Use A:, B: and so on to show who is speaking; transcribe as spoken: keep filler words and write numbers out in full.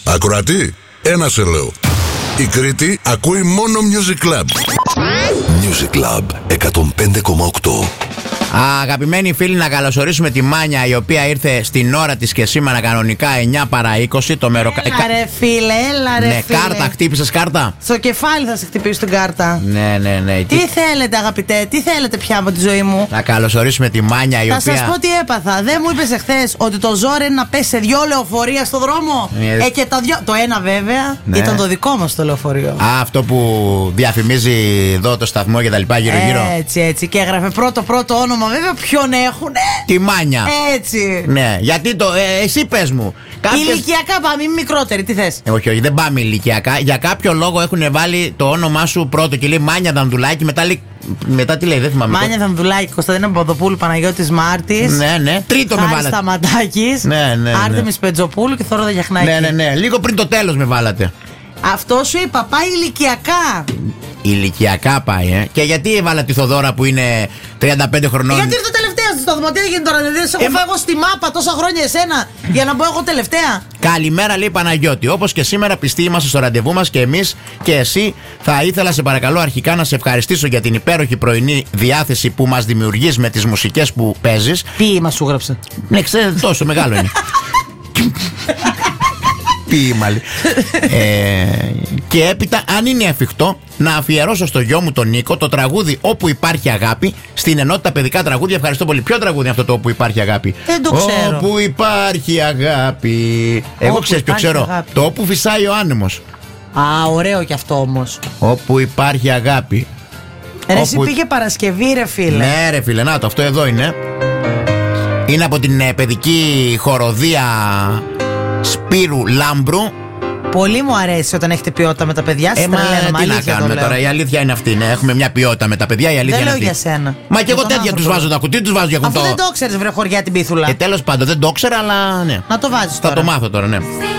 A: Ακροατή, ένα σε λέω. Η Κρήτη ακούει μόνο Music Club.
B: Music Club εκατόν πέντε κόμμα οκτώ.
C: Αγαπημένοι φίλοι, να καλωσορίσουμε τη Μάνια, η οποία ήρθε στην ώρα της και σήμερα κανονικά εννιά παρά είκοσι. Το μεροκα...
D: Έλα ρε φίλε, έλα ρε
C: ναι,
D: φίλε.
C: κάρτα, χτύπησες κάρτα.
D: Στο κεφάλι θα σε χτυπήσει την κάρτα.
C: Ναι, ναι, ναι.
D: Τι, τι θέλετε αγαπητέ, τι θέλετε πια από τη ζωή μου.
C: Να καλωσορίσουμε τη Μάνια, η
D: θα
C: οποία...
D: σας πω τι έπαθα. Δεν μου είπες εχθές ότι το ζόρι είναι να πέσει σε δυο λεωφορεία στο δρόμο.
C: Ε,
D: ε, και τα δυο... Το ένα βέβαια ναι. ήταν το δικό μας το λεωφορείο.
C: Α, αυτό που διαφημίζει εδώ το σταθμό και τα λοιπά γύρω-γύρω.
D: Έτσι, έτσι. Και έγραφε πρώτο πρώτο όνομα βέβαια ποιον έχουνε.
C: Τη Μάνια.
D: Έτσι.
C: Ναι, γιατί το. Ε, εσύ πες μου.
D: Κάποιες... Ηλικιακά πάμε, είμαι μικρότερη, τι θες.
C: Ε, όχι, όχι, δεν πάμε ηλικιακά. Για κάποιο λόγο έχουν βάλει το όνομά σου πρώτο και λέει Μάνια Δανδουλάκη. Μετά, λέει, μετά τι λέει, δεν θυμάμαι.
D: Μάνια Δανδουλάκη, Κωνσταντίνα Παπαδοπούλου, Παναγιώτης Μάρτης.
C: Ναι, ναι. Τρίτο με βάλατε.
D: Σταματάκης.
C: Ναι, ναι, ναι.
D: Άρτεμις Πετζοπούλου και Θόδωρα Γιαχνάκη.
C: Ναι, ναι, ναι. Λίγο πριν το τέλος με βάλατε.
D: Αυτό σου είπα, πάει ηλικιακά.
C: Ηλικιακά πάει, ε. Και γιατί έβαλα τη Θοδώρα που είναι τριάντα πέντε χρονών.
D: Γιατί ήρθε τελευταία στο δωματίο, έγινε τώρα. Δεν σε έχω
C: Ε,
D: φάει εγώ στη μάπα τόσα χρόνια εσένα για να μπω εγώ τελευταία.
C: Καλημέρα, λέει Παναγιώτη. Όπως και σήμερα, πιστοί είμαστε στο ραντεβού μας και εμείς και εσύ. Θα ήθελα, σε παρακαλώ, αρχικά να σε ευχαριστήσω για την υπέροχη πρωινή διάθεση που μας δημιουργείς με τις μουσικές που παίζεις.
D: Ποίημα σου γράψε.
C: Ναι, ξέρετε, τόσο μεγάλο είναι. Ποίημα, λέει. ε, και έπειτα, αν είναι εφικτό, να αφιερώσω στο γιο μου τον Νίκο το τραγούδι Όπου υπάρχει αγάπη στην ενότητα παιδικά τραγούδια. Ευχαριστώ πολύ. Ποιο τραγούδι είναι αυτό το Όπου υπάρχει αγάπη?
D: Δεν το ξέρω.
C: Όπου υπάρχει αγάπη. Εγώ ξέρω ποιο ξέρω.
D: Αγάπη.
C: Το Όπου φυσάει ο άνεμος.
D: Α, ωραίο κι αυτό όμως.
C: Όπου υπάρχει αγάπη.
D: Ρε
C: Όπου...
D: εσύ πήγε Παρασκευή ρε φίλε.
C: Ναι ρε φίλε, να το, αυτό εδώ είναι. Είναι από την ε, παιδική χοροδία Σπύρου Λάμπρου.
D: Πολύ μου αρέσει όταν έχετε ποιότητα με τα παιδιά σας.
C: Ε, μα τι να κάνουμε τώρα, η αλήθεια είναι αυτή. Ναι. Έχουμε μια ποιότητα με τα παιδιά, η αλήθεια
D: δεν
C: είναι
D: λέω
C: αυτή.
D: Για σένα.
C: Μα και εγώ τέτοια
D: άνθρωπο.
C: τους βάζω τα κουτί, τους βάζω για κουτί.
D: Αυτό δεν το ξέρεις βρε χωριά την πίθουλα.
C: Ε, τέλος πάντων, δεν το ήξερα, αλλά ναι.
D: Να το βάζεις
C: Θα
D: τώρα.
C: το μάθω τώρα, ναι.